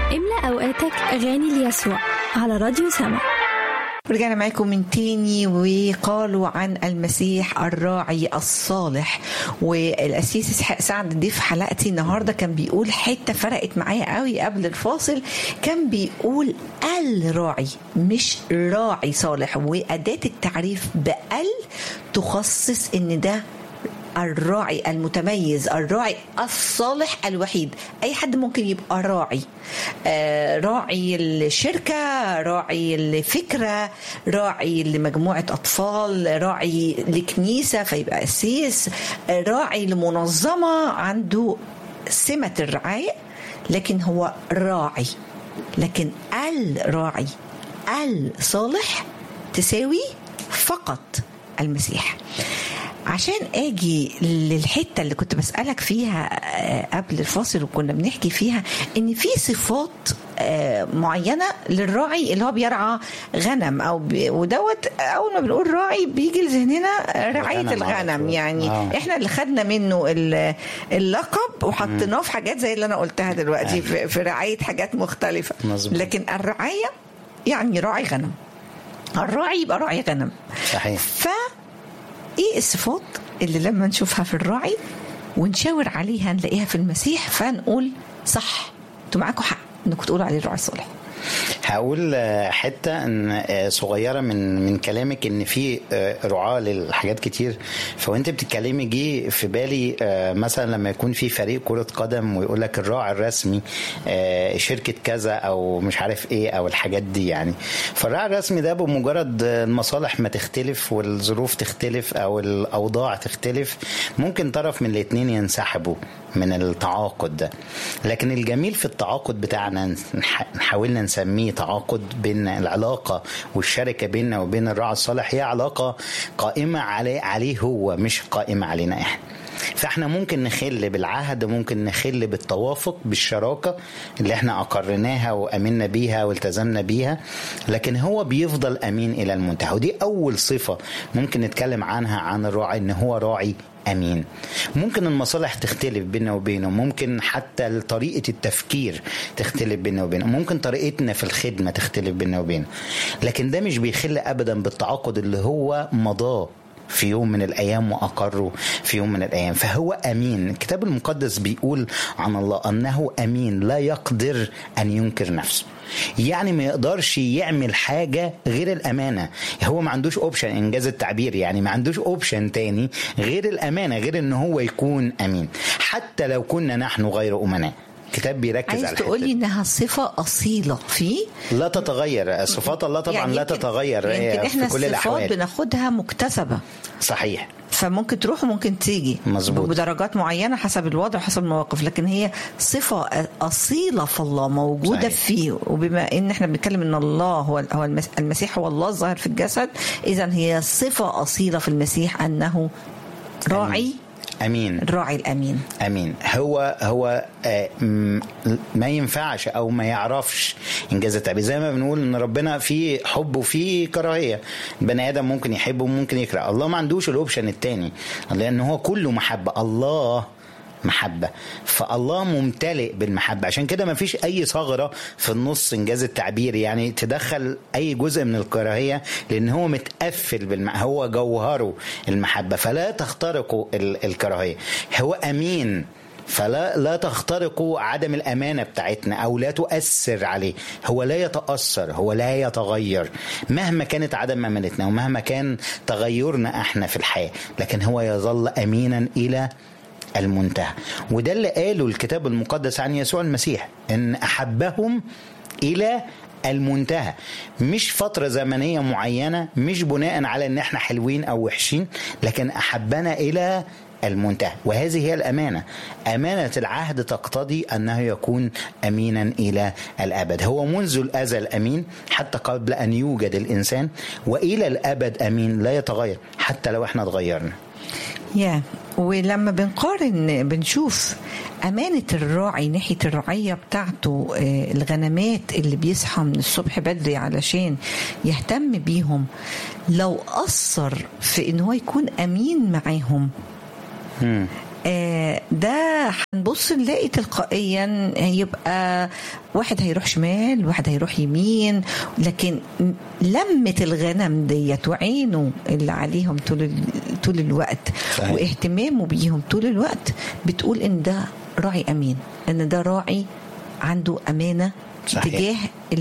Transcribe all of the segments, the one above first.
املأ أوقاتك أغاني ليسوع على راديو سما. رجعنا معاكم من تاني وقالوا عن المسيح الراعي الصالح. والأسيس إسحاق سعد ضيف حلقتي النهاردة كان بيقول حتة فرقت معايا قوي قبل الفاصل. كان بيقول الراعي مش راعي صالح، وأداة التعريف بأل تخصص إن ده الراعي المتميز، الراعي الصالح الوحيد. أي حد ممكن يبقى راعي، راعي الشركة، راعي الفكرة، راعي لمجموعة أطفال، راعي لكنيسة فيبقى أسيس، راعي لمنظمة عنده سمة الرعاية لكن هو راعي. لكن الراعي الصالح تساوي فقط المسيح. عشان اجي للحته اللي كنت بسالك فيها قبل الفاصل وكنا بنحكي فيها ان في صفات معينه للراعي اللي هو بيرعى غنم او ودوت اول ما بنقول راعي بيجي لذهننا رعايه الغنم. يعني احنا اللي خدنا منه اللقب وحطيناه في حاجات زي اللي انا قلتها دلوقتي في رعايه حاجات مختلفه. لكن الرعايه يعني راعي غنم، الراعي يبقى راعي غنم. صحيح. ايه الصفات اللي لما نشوفها في الراعي ونشاور عليها نلاقيها في المسيح فنقول صح انتوا معاكم حق انكم تقولوا عليه الراعي الصالح؟ هقول حتة صغيرة من كلامك ان في رعاة للحاجات كتير. فوانت بتتكلمي جي في بالي مثلا لما يكون في فريق كرة قدم ويقول لك الراعي الرسمي شركة كذا او مش عارف ايه او الحاجات دي. يعني فالراعي الرسمي ده بمجرد المصالح ما تختلف والظروف تختلف او الاوضاع تختلف ممكن طرف من الاتنين ينسحبوا من التعاقد ده. لكن الجميل في التعاقد بتاعنا نحاولنا نسميه تعاقد بين العلاقة والشركة بيننا وبين الراعي الصالح هي علاقة قائمة عليه هو مش قائمة علينا احنا. فاحنا ممكن نخل بالعهد، ممكن نخل بالتوافق بالشراكة اللي احنا أقرناها وأمنا بيها والتزمنا بيها، لكن هو بيفضل أمين إلى المنتهى. ودي أول صفة ممكن نتكلم عنها عن الراعي، إن هو راعي أمين. ممكن المصالح تختلف بيننا وبينه، ممكن حتى طريقة التفكير تختلف بيننا وبينه، ممكن طريقتنا في الخدمة تختلف بيننا وبينه، لكن ده مش بيخل أبدا بالتعاقد اللي هو مضاه في يوم من الأيام وأقره في يوم من الأيام. فهو أمين. الكتاب المقدس بيقول عن الله أنه أمين لا يقدر أن ينكر نفسه. يعني ما يقدرش يعمل حاجة غير الأمانة. هو ما عندوش أوبشن، إنجاز التعبير، يعني ما عندوش أوبشن تاني غير الأمانة، غير إنه هو يكون أمين حتى لو كنا نحن غير أمناء. كتاب بيركز على عايز تقولي انها صفة أصيلة فيه لا تتغير. صفات الله طبعا يعني لا تتغير في كل الأحوال. بناخدها مكتسبة. صحيح. فممكن تروح وممكن تيجي مظبوط بدرجات معينة حسب الوضع وحسب المواقف، لكن هي صفة أصيلة في الله موجودة صحيح. فيه. وبما ان احنا بنتكلم ان الله هو المسيح هو الله الظاهر في الجسد، اذا هي صفة أصيلة في المسيح انه راعي أمين. الراعي الأمين أمين. هو ما ينفعش أو ما يعرفش إنجاز التعبير. زي ما بنقول إن ربنا فيه حب وفيه كراهية. بني آدم ممكن يحب وممكن يكره. الله ما عندوش الأوبشن التاني، لأنه هو كله محبة. الله محبة، فالله ممتلئ بالمحبة. عشان كده ما فيش أي ثغرة في النص إنجاز التعبير يعني تدخل أي جزء من الكراهية، لأن هو متقفل هو جوهره المحبة، فلا تخترقوا الكراهية. هو أمين، فلا تخترقوا عدم الأمانة بتاعتنا أو لا تؤثر عليه. هو لا يتأثر، هو لا يتغير مهما كانت عدم أمانتنا ومهما كان تغيرنا احنا في الحياة، لكن هو يظل أمينا إلى المنتهى. وده اللي قاله الكتاب المقدس عن يسوع المسيح، ان احبهم الى المنتهى. مش فترة زمنية معينة، مش بناء على ان احنا حلوين او وحشين، لكن احبنا الى المنتهى. وهذه هي الأمانة. أمانة العهد تقتضي أنه يكون أمينا إلى الأبد. هو منذ الأزل أمين حتى قبل أن يوجد الإنسان، وإلى الأبد أمين لا يتغير حتى لو احنا اتغيرنا. ولما بنقارن بنشوف أمانة الراعي ناحية الرعية بتاعته، الغنمات اللي بيصحى من الصبح بدري علشان يهتم بيهم، لو أثر في إنه يكون أمين معاهم ده هنبص نلاقي تلقائيا يبقى واحد هيروح شمال واحد هيروح يمين، لكن لمة الغنم ديت وعينه اللي عليهم طول الوقت صحيح. واهتمامه بيهم طول الوقت بتقول ان ده راعي امين، ان ده راعي عنده امانة صحيح. تجاه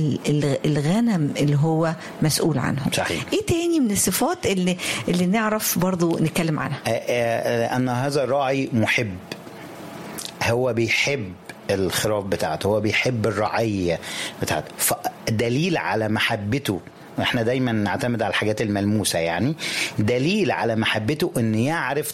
الغنم اللي هو مسؤول عنهم صحيح. ايه تاني من الصفات اللي نعرف برضو نتكلم عنها؟ ان هذا الراعي محب، هو بيحب الخراف بتاعته، هو بيحب الرعية بتاعته، فدليل على محبته. احنا دايما نعتمد على الحاجات الملموسة، يعني دليل على محبته ان يعرف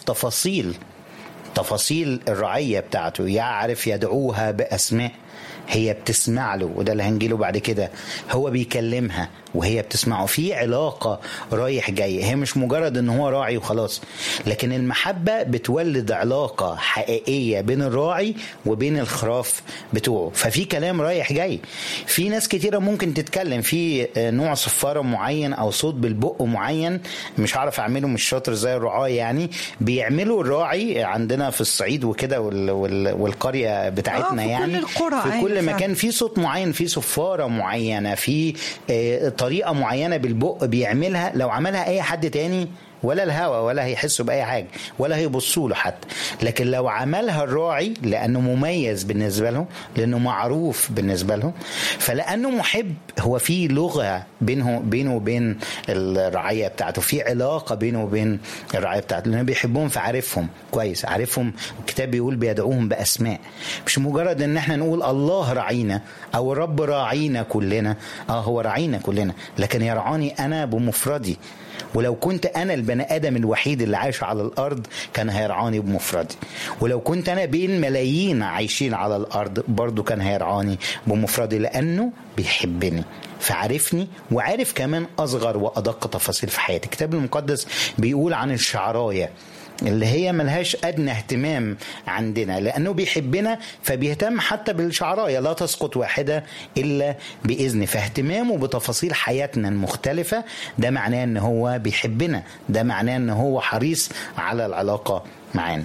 تفاصيل الرعية بتاعته، يعرف يدعوها بأسماء، هي بتسمع له، وده اللي هنجيله بعد كده. هو بيكلمها وهي بتسمعه، في علاقة رايح جاي، هي مش مجرد ان هو راعي وخلاص، لكن المحبة بتولد علاقة حقيقية بين الراعي وبين الخراف بتوعه، ففي كلام رايح جاي. في ناس كتيرة ممكن تتكلم في نوع صفارة معين او صوت بالبق معين، مش عارف اعمله، مش شاطر زي الرعاة يعني، بيعملوا الراعي عندنا في الصعيد وكده والقرية بتاعتنا يعني في كل مكان في صوت معين، في صفارة معينة، في طريقة معينة بالبق بيعملها، لو عملها اي حد تاني ولا الهوا ولا هيحسوا بأي حاجة ولا هيبصوا له حتى، لكن لو عملها الراعي لأنه مميز بالنسبة له، لأنه معروف بالنسبة له، فلأنه محب، هو في لغة بينه وبين الرعية بتاعته، في علاقة بينه وبين الرعية بتاعته، لأنه بيحبهم فعارفهم كويس، عارفهم. الكتاب بيقول بيدعوهم بأسماء، مش مجرد ان احنا نقول الله راعينا او الرب راعينا كلنا، هو راعينا كلنا، لكن يرعاني أنا بمفردي، ولو كنت أنا البني آدم الوحيد اللي عايش على الأرض كان هيرعاني بمفردي، ولو كنت أنا بين ملايين عايشين على الأرض برضو كان هيرعاني بمفردي، لأنه بيحبني فعرفني، وعارف كمان أصغر وأدق تفاصيل في حياتي. الكتاب المقدس بيقول عن الشعراية اللي هي ملهاش أدنى اهتمام عندنا، لأنه بيحبنا فبيهتم حتى بالشعراية، لا تسقط واحدة إلا بإذن، فاهتمامه بتفاصيل حياتنا المختلفة ده معناه أنه هو بيحبنا، ده معناه أنه هو حريص على العلاقة معانا.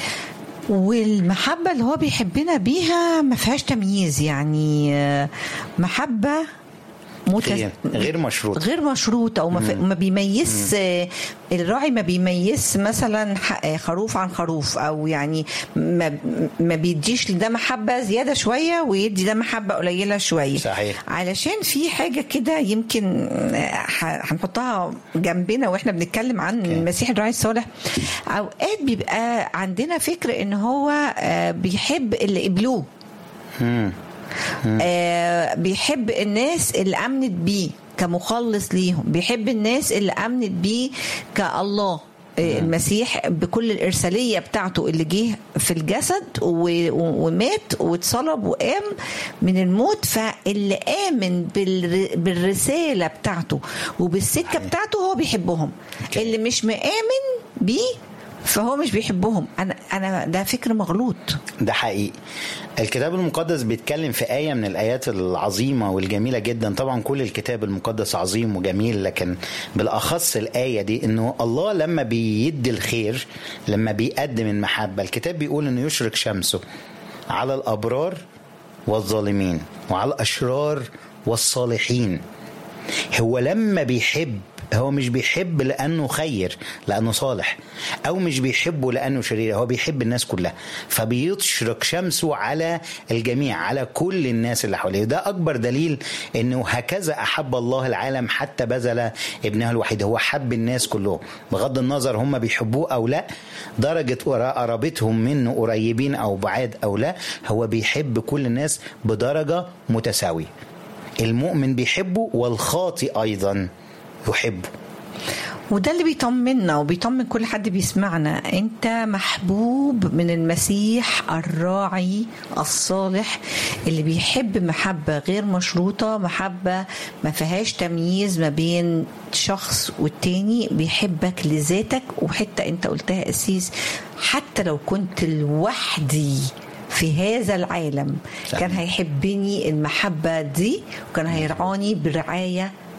والمحبة اللي هو بيحبنا بيها ما فيهاش تمييز، يعني محبة غير مشروط او ما بيميز الراعي، ما بيميز مثلا خروف عن خروف، او يعني ما بيديش ده محبه زياده شويه ويدي ده محبه قليله شويه صحيح. علشان في حاجه كده يمكن هنحطها جنبنا واحنا بنتكلم عن المسيح الراعي الصالح. اوقات بيبقى عندنا فكر ان هو بيحب اللي قبلوه، بيحب الناس اللي أمنت بيه كمخلص ليهم، بيحب الناس اللي أمنت بيه كالله المسيح بكل الإرسالية بتاعته اللي جه في الجسد ومات واتصلب وقام من الموت، فاللي آمن بالرسالة بتاعته وبالسكة بتاعته هو بيحبهم. اللي مش مآمن بيه فهو مش بيحبهم. أنا ده فكر مغلوط. ده حقيقي. الكتاب المقدس بيتكلم في آية من الآيات العظيمة والجميلة جدا، طبعا كل الكتاب المقدس عظيم وجميل، لكن بالأخص الآية دي إنه الله لما بيدي الخير، لما بيقدم المحبة، الكتاب بيقول إنه يشرق شمسه على الأبرار والظالمين وعلى الأشرار والصالحين. هو لما بيحب، هو مش بيحب لأنه خير لأنه صالح، أو مش بيحبه لأنه شرير، هو بيحب الناس كلها، فبيشرق شمسه على الجميع، على كل الناس اللي حواليه. ده أكبر دليل أنه هكذا أحب الله العالم حتى بذل ابنه الوحيد. هو حب الناس كلهم بغض النظر هم بيحبوه أو لا، درجة قرابتهم منه قريبين أو بعاد أو لا، هو بيحب كل الناس بدرجة متساوية. المؤمن بيحبه والخاطئ أيضا يحبه. وده اللي بيطمنا وبيطمن كل حد بيسمعنا. انت محبوب من المسيح الراعي الصالح اللي بيحب محبة غير مشروطة، محبة ما فيهاش تمييز ما بين شخص والتاني، بيحبك لذاتك. وحتى انت قلتها أسيس، حتى لو كنت لوحدي في هذا العالم كان هيحبني المحبة دي، وكان هيرعاني برعاية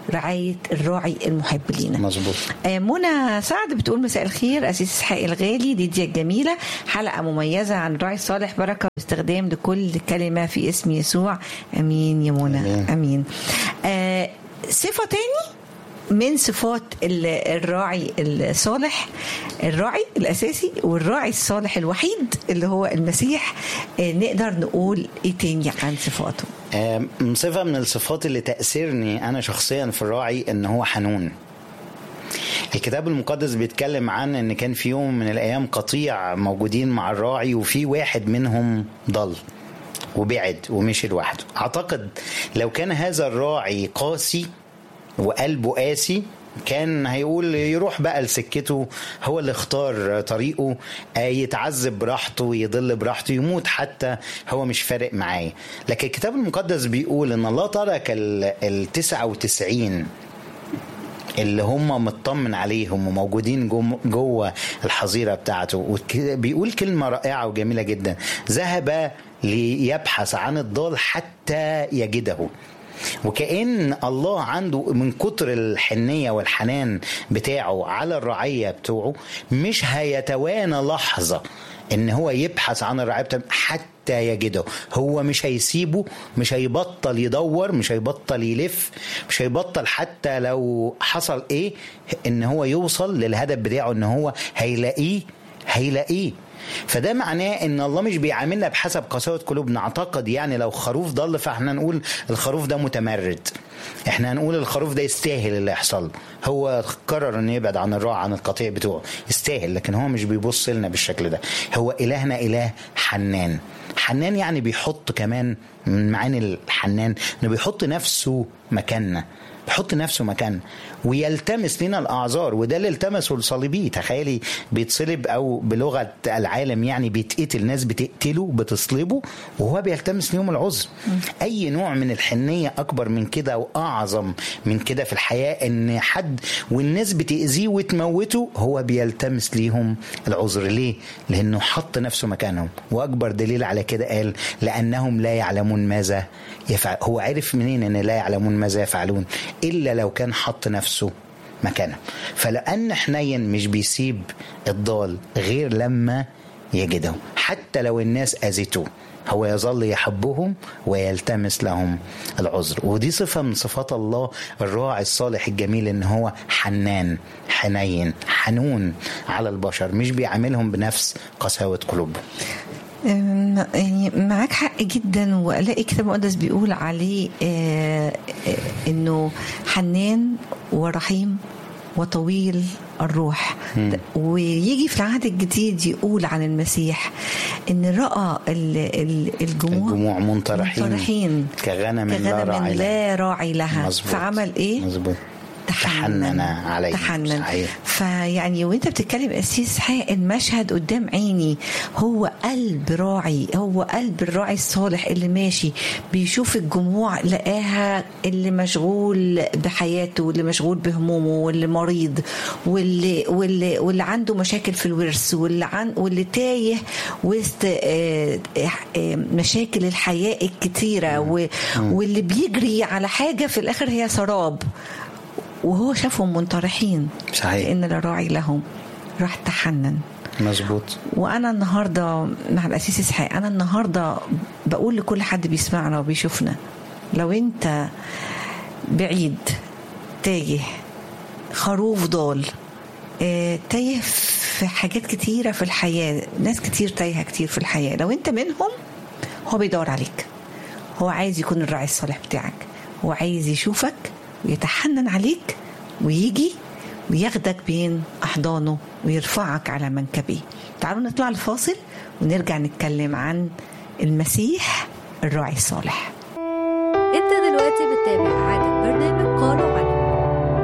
رعاية الراعي المحب لينا. مظبوط. منى سعد بتقول مساء الخير أسيس إسحاق الغالي، ليديا الجميلة، حلقة مميزة عن الراعي الصالح، بركة واستخدام لكل كلمة في اسم يسوع. أمين يا منى. أمين. صفة تاني من صفات الراعي الصالح، الراعي الأساسي والراعي الصالح الوحيد اللي هو المسيح، نقدر نقول إيه تاني عن صفاته؟ صفة من الصفات اللي تأثيرني أنا شخصيا في الراعي إن هو حنون. الكتاب المقدس بيتكلم عن إن كان في يوم من الأيام قطيع موجودين مع الراعي، وفي واحد منهم ضل وبعد ومشي لوحده. أعتقد لو كان هذا الراعي قاسي وقلبه قاسي كان هيقول يروح بقى لسكته، هو اللي اختار طريقه، يتعذب براحته، يضل براحته، يموت حتى، هو مش فارق معاه. لكن الكتاب المقدس بيقول ان الله ترك 99 اللي هم مطمن عليهم وموجودين جوه الحظيرة بتاعته. بيقول كلمة رائعة وجميلة جدا: ذهب ليبحث عن الضال حتى يجده. وكأن الله عنده من كتر الحنية والحنان بتاعه على الرعية بتوعه مش هيتوانى لحظة ان هو يبحث عن الرعاية بتاعه حتى يجده. هو مش هيسيبه، مش هيبطل يدور، مش هيبطل يلف، مش هيبطل حتى لو حصل ايه ان هو يوصل للهدف بتاعه، ان هو هيلاقيه. فده معناه ان الله مش بيعاملنا بحسب قساوة قلوبنا. اعتقد يعني لو خروف ضل فاحنا نقول الخروف ده متمرد، احنا هنقول الخروف ده يستاهل اللي يحصل، هو قرر ان يبعد عن الراعي عن القطيع بتوعه، يستاهل. لكن هو مش بيبص لنا بالشكل ده. هو إلهنا إله حنان. حنان يعني بيحط كمان من معاني الحنان انه بيحط نفسه مكاننا، بيحط نفسه مكان ويلتمس لنا الأعذار. وده اللي التمسه الصليبي. تخيلي بيتصلب، أو بلغة العالم يعني بيتقتل، ناس بتقتله بتصلبه وهو بيلتمس لهم العذر. أي نوع من الحنية أكبر من كده وأعظم من كده في الحياة؟ إن حد والناس بتأذيه وتموته هو بيلتمس ليهم العذر. ليه؟ لأنه حط نفسه مكانهم. وأكبر دليل على كده قال لأنهم لا يعلمون ماذا يفعل. هو عرف منين أن لا يعلمون ماذا يفعلون؟ إلا لو كان حط نفسه مكانه. فلأن حنين مش بيسيب الضال غير لما يجده، حتى لو الناس أذته هو يظل يحبهم ويلتمس لهم العذر. ودي صفة من صفات الله الراعي الصالح الجميل، ان هو حنان، حنين، حنون على البشر، مش بيعاملهم بنفس قساوة قلوبهم. يعني معاك حق جدا. والاقي كتاب مقدس بيقول عليه انه حنان ورحيم وطويل الروح. ويجي في العهد الجديد يقول عن المسيح ان رأى الجموع منطرحين كغنم لا راعي لها. مزبوط. فعمل ايه؟ مزبوط. تحنن عليه. فيعني وانت بتتكلم أسيس إسحاق المشهد قدام عيني، هو قلب راعي، هو قلب الراعي الصالح اللي ماشي بيشوف الجموع، لقاها اللي مشغول بحياته، واللي مشغول بهمومه، واللي مريض، واللي عنده مشاكل في الورث، واللي تايه وسط مشاكل الحياة الكتيرة، واللي بيجري على حاجة في الآخر هي سراب، وهو شافهم منطرحين. صحيح. لأن لا راعي لهم، راح تحنن. مظبوط. وأنا النهاردة مع الأسيس إسحاق، أنا النهاردة بقول لكل حد بيسمعنا وبيشوفنا، لو أنت بعيد، تايه، خروف ضال، تايه في حاجات كتيرة في الحياة، ناس كتير تايهة كتير في الحياة، لو أنت منهم هو بيدور عليك، هو عايز يكون الراعي الصالح بتاعك، هو عايز يشوفك ويتحنن عليك ويجي وياخدك بين أحضانه ويرفعك على منكبيه. تعالوا نطلع الفاصل ونرجع نتكلم عن المسيح الراعي الصالح. انت دلوقتي بتتابع عادة برنامج قالوا